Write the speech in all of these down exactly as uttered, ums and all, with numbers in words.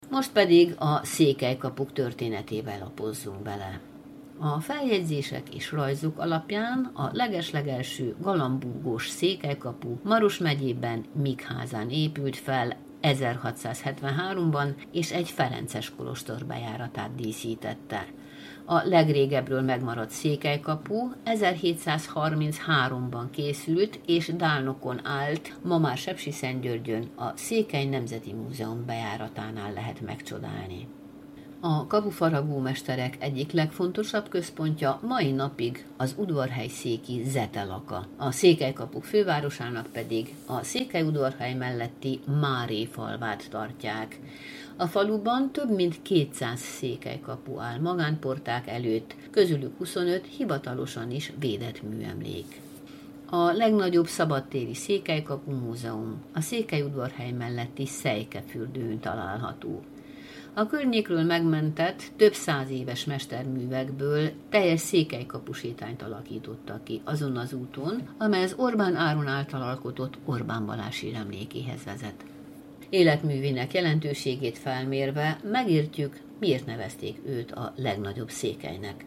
Most pedig a székelykapuk történetébe lapozzunk bele. A feljegyzések és rajzok alapján a legeslegelső galambúgós székelykapu Maros megyében Mikházán épült fel ezerhatszázhetvenháromban, és egy ferences kolostor bejáratát díszítette. A legrégebbről megmaradt székelykapu ezerhétszázharminchárom-ban készült, és Dálnokon állt, ma már Sepsiszentgyörgyön, a Székely Nemzeti Múzeum bejáratánál lehet megcsodálni. A kapufaragómesterek egyik legfontosabb központja mai napig az udvarhelyszéki Zetelaka, a székelykapuk fővárosának pedig a Székelyudvarhely melletti Máré falvát tartják. A faluban több mint kétszáz székelykapu áll magánporták előtt, közülük huszonöt hivatalosan is védett műemlék. A legnagyobb szabadtéri székelykapu múzeum a Székelyudvarhely melletti Szejkefürdőn található. A környékről megmentett, több száz éves mesterművekből teljes székelykapusétányt alakítottak ki azon az úton, amely az Orbán Áron által alkotott Orbán Balázs síremlékéhez vezet. Életművének jelentőségét felmérve megértjük, miért nevezték őt a legnagyobb székelynek.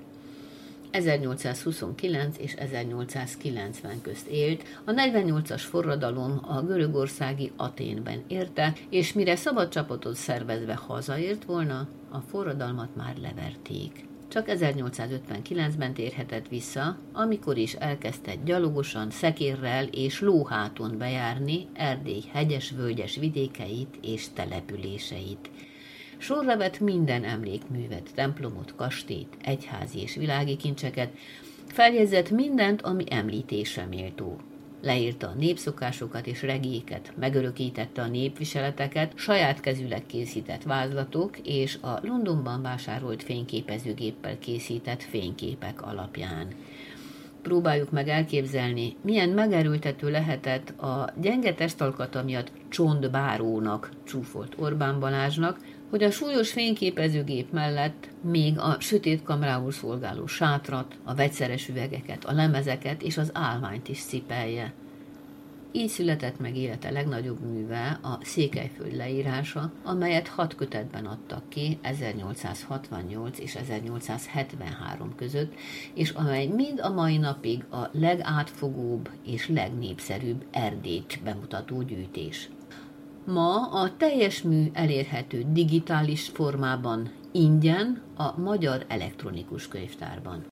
ezernyolcszázhuszonkilenc és ezernyolcszázkilencven közt élt, a negyvennyolcas forradalom a görögországi Athénben érte, és mire szabad csapatot szervezve hazaért volna, a forradalmat már leverték. Csak ezernyolcszázötvenkilencben térhetett vissza, amikor is elkezdett gyalogosan, szekérrel és lóháton bejárni Erdély hegyes-völgyes vidékeit és településeit. Sorra vett minden emlékművet, templomot, kastélyt, egyházi és világi kincseket, feljegyzett mindent, ami említésre méltó. Leírta a népszokásokat és regéket, megörökítette a népviseleteket, saját kezűleg készített vázlatok és a Londonban vásárolt fényképezőgéppel készített fényképek alapján. Próbáljuk meg elképzelni, milyen megerőltető lehetett a gyenge testalkata miatt csontbárónak csúfolt Orbán Balázsnak, hogy a súlyos fényképezőgép mellett még a sötét kamrául szolgáló sátrat, a vegyszeres üvegeket, a lemezeket és az állványt is cipelje. Így született meg élete legnagyobb műve, a Székelyföld leírása, amelyet hat kötetben adtak ki ezernyolcszázhatvannyolc és ezernyolcszázhetvenhárom között, és amely mind a mai napig a legátfogóbb és legnépszerűbb Erdélyt bemutató gyűjtés. Ma a teljes mű elérhető digitális formában ingyen a Magyar Elektronikus Könyvtárban.